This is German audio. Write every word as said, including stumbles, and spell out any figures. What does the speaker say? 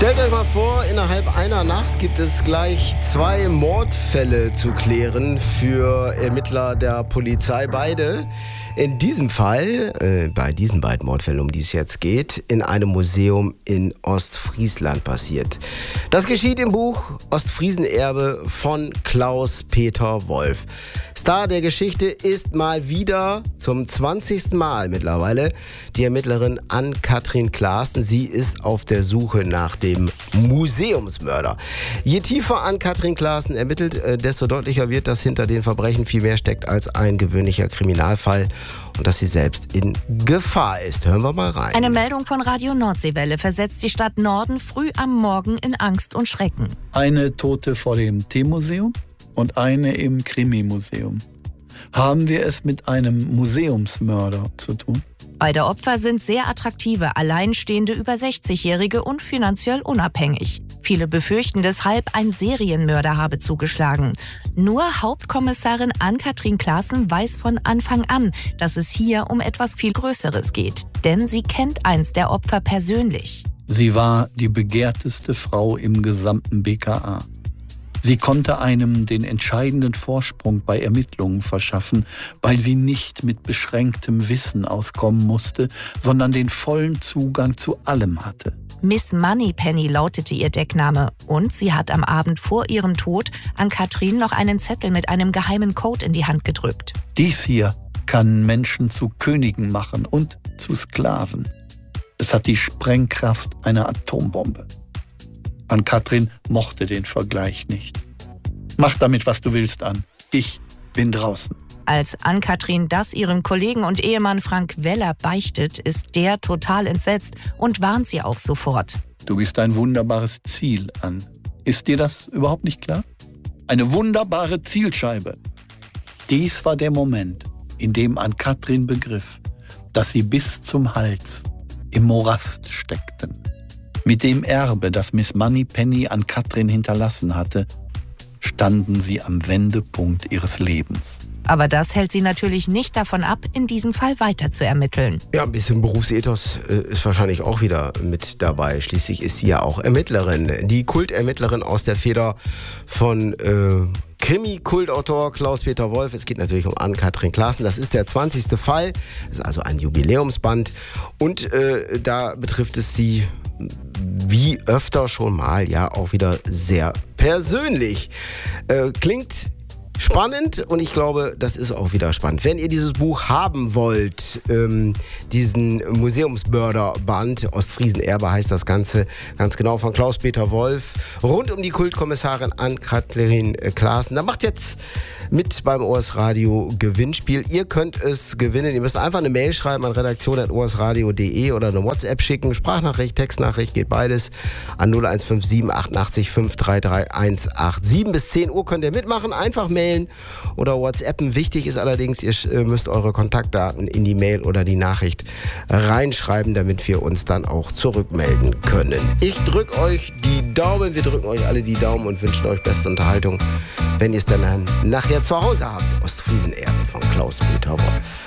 Stellt euch mal vor, innerhalb einer Nacht gibt es gleich zwei Mordfälle zu klären für Ermittler der Polizei. Beide in diesem Fall, äh, bei diesen beiden Mordfällen, um die es jetzt geht, in einem Museum in Ostfriesland passiert. Das geschieht im Buch Ostfriesenerbe von Klaus-Peter Wolf. Star der Geschichte ist mal wieder zum zwanzigsten Mal mittlerweile die Ermittlerin Ann-Kathrin Klaassen. Sie ist auf der Suche nach dem Museumsmörder. Je tiefer Ann-Kathrin Klaassen ermittelt, desto deutlicher wird, dass hinter den Verbrechen viel mehr steckt als ein gewöhnlicher Kriminalfall und dass sie selbst in Gefahr ist. Hören wir mal rein. Eine Meldung von Radio Nordseewelle versetzt die Stadt Norden früh am Morgen in Angst und Schrecken. Eine Tote vor dem Teemuseum und eine im Krimi-Museum. Haben wir es mit einem Museumsmörder zu tun? Beide Opfer sind sehr attraktive, alleinstehende über sechzigjährige und finanziell unabhängig. Viele befürchten deshalb, ein Serienmörder habe zugeschlagen. Nur Hauptkommissarin Ann-Kathrin Klaassen weiß von Anfang an, dass es hier um etwas viel Größeres geht. Denn sie kennt eins der Opfer persönlich. Sie war die begehrteste Frau im gesamten B K A. Sie konnte einem den entscheidenden Vorsprung bei Ermittlungen verschaffen, weil sie nicht mit beschränktem Wissen auskommen musste, sondern den vollen Zugang zu allem hatte. Miss Moneypenny lautete ihr Deckname und sie hat am Abend vor ihrem Tod an Katrin noch einen Zettel mit einem geheimen Code in die Hand gedrückt. Dies hier kann Menschen zu Königen machen und zu Sklaven. Es hat die Sprengkraft einer Atombombe. Ann-Kathrin mochte den Vergleich nicht. Mach damit, was du willst, Ann. Ich bin draußen. Als Ann-Kathrin das ihrem Kollegen und Ehemann Frank Weller beichtet, ist der total entsetzt und warnt sie auch sofort. Du bist ein wunderbares Ziel, Ann. Ist dir das überhaupt nicht klar? Eine wunderbare Zielscheibe. Dies war der Moment, in dem Ann-Kathrin begriff, dass sie bis zum Hals im Morast steckten. Mit dem Erbe, das Miss Moneypenny an Katrin hinterlassen hatte, standen sie am Wendepunkt ihres Lebens. Aber das hält sie natürlich nicht davon ab, in diesem Fall weiter zu ermitteln. Ja, ein bisschen Berufsethos äh, ist wahrscheinlich auch wieder mit dabei. Schließlich ist sie ja auch Ermittlerin. Die Kultermittlerin aus der Feder von äh, Krimi-Kultautor Klaus-Peter Wolf. Es geht natürlich um Ann-Kathrin Klaassen. Das ist der zwanzigste Fall. Das ist also ein Jubiläumsband. Und äh, da betrifft es sie wie öfter schon mal ja auch wieder sehr persönlich. Äh, klingt spannend und ich glaube, das ist auch wieder spannend. Wenn ihr dieses Buch haben wollt, ähm, diesen Museumsmörderband, Ostfriesenerbe heißt das Ganze, ganz genau, von Klaus-Peter Wolf, rund um die Kultkommissarin Ann-Kathrin Klaassen. Da macht jetzt mit beim O S Radio Gewinnspiel. Ihr könnt es gewinnen. Ihr müsst einfach eine Mail schreiben an redaktion at o s radio punkt de oder eine WhatsApp schicken. Sprachnachricht, Textnachricht, geht beides an null eins fünf sieben achtundachtzig fünf drei drei eins acht sieben. Bis zehn Uhr könnt ihr mitmachen. Einfach mailen oder WhatsAppen. Wichtig ist allerdings, ihr müsst eure Kontaktdaten in die Mail oder die Nachricht reinschreiben, damit wir uns dann auch zurückmelden können. Ich drücke euch die Daumen. Wir drücken euch alle die Daumen und wünschen euch beste Unterhaltung, wenn ihr es dann nachher zu Hause habt. Ostfriesenerbe von Klaus-Peter Wolf.